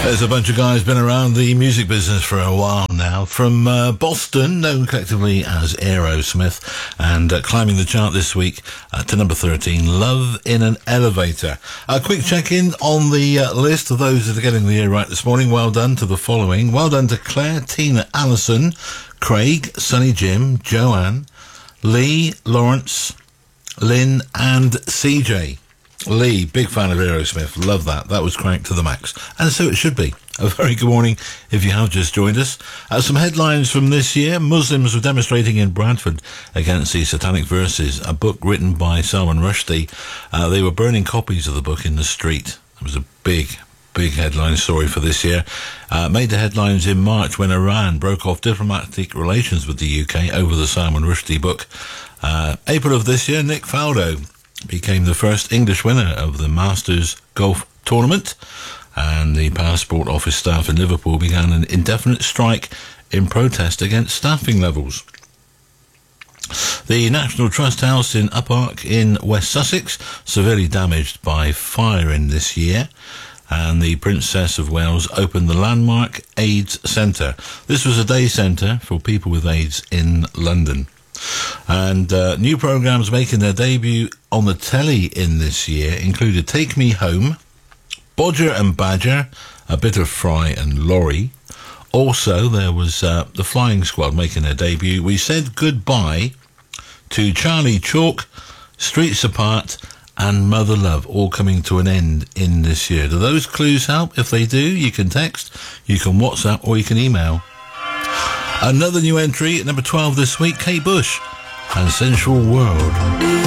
There's a bunch of guys been around the music business for a while now. From Boston, known collectively as Aerosmith, and climbing the chart this week to number 13, Love in an Elevator. A quick check-in on the list of those that are getting the year right this morning. Well done to the following. Well done to Claire, Tina, Alison, Craig, Sonny Jim, Joanne, Lee, Lawrence, Lynn, and CJ. Lee, big fan of Aerosmith, love that. That was cranked to the max. And so it should be. A very good morning if you have just joined us. Some headlines from this year. Muslims were demonstrating in Bradford against the Satanic Verses, a book written by Salman Rushdie. They were burning copies of the book in the street. It was a big headline story for this year. Made the headlines in March when Iran broke off diplomatic relations with the UK over the Salman Rushdie book. April of this year, Nick Faldo became the first English winner of the Masters Golf Tournament, and the passport office staff in Liverpool began an indefinite strike in protest against staffing levels. The National Trust House in Uppark in West Sussex severely damaged by fire in this year, and the Princess of Wales opened the landmark AIDS Centre. This was a day centre for people with AIDS in London. And new programmes making their debut on the telly in this year included Take Me Home, Bodger and Badger, A Bit of Fry and Laurie. Also, there was the Flying Squad making their debut. We Said Goodbye to Charlie Chalk, Streets Apart, and Mother Love, all coming to an end in this year. Do those clues help? If they do, you can text, you can WhatsApp, or you can email. Another new entry at number 12 this week, Kate Bush and Sensual World.